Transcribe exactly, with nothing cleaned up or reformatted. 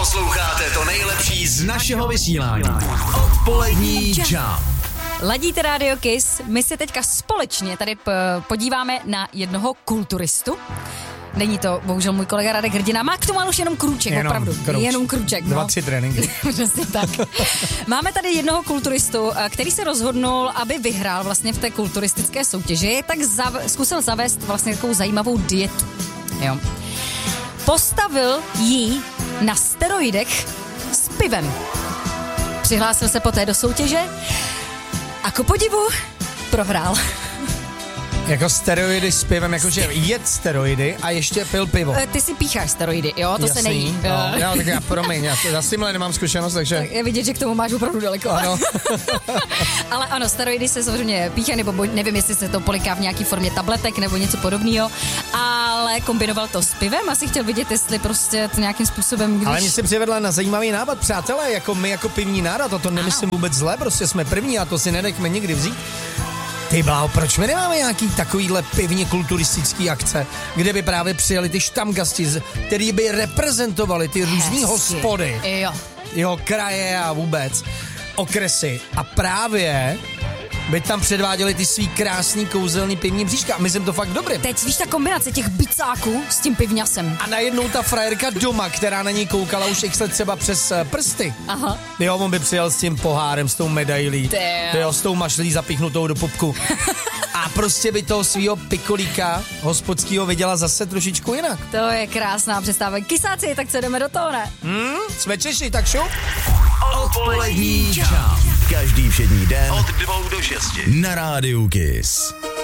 Posloucháte to nejlepší z našeho vysílání. Odpolední Jump. Ladíte Radio Kiss, my se teďka společně tady p- podíváme na jednoho kulturistu. Není to bohužel můj kolega Radek Hrdina, má k tomu ale už jenom krůček, jenom opravdu. Kruč. Jenom krůček. Dva, no. tři tréninky. Přesně tak. Máme tady jednoho kulturistu, který se rozhodnul, aby vyhrál vlastně v té kulturistické soutěži, tak zav- zkusil zavést vlastně takovou zajímavou dietu. Jo. Postavil ji na steroidech s pivem. Přihlásil se poté do soutěže a ku podivu prohrál. Jako steroidy s pivem, jakože jet steroidy a ještě pil pivo. Ty si pícháš steroidy, jo? To Jasný, se nejí. No, já, tak já promiň, já, já s tímhle nemám zkušenost, takže... Tak je vidět, že k tomu máš opravdu daleko. Ano. Ale ano, steroidy se samozřejmě píchají, nebo nevím, jestli se to poliká v nějaký formě tabletek nebo něco podobného, ale kombinoval to s pivem, asi chtěl vidět, jestli prostě to nějakým způsobem, když... Ale mě si přivedla na zajímavý nápad, přátelé, jako my jako pivní národ, a to nemyslím vůbec zle, prostě jsme první a to si nenechme nikdy vzít. Ty bláho, proč my nemáme nějaký takovýhle pivně kulturistický akce, kde by právě přijeli ty štamgasti, který by reprezentovali ty různý hospody, Jo. jo, kraje a vůbec okresy a právě by tam předváděli ty svý krásný kouzelný pivní bříška. A myslím to fakt dobrý. Teď víš ta kombinace těch bicáků s tím pivňasem. A najednou ta frajerka doma, která na něj koukala už x let třeba přes prsty. Aha. Jo, on by přijel s tím pohárem, s tou medailí. Damn. Jo, s tou mašlí zapíchnutou do pupku. A prostě by toho svýho pikolíka hospodskýho viděla zase trošičku jinak. To je krásná představa. Kysáci, tak co jdeme do toho, ne? Hmm, jsme Češi, tak šup. Odpolední Jump. Každý všední den od dvou do šesti na Rádiu Kiss.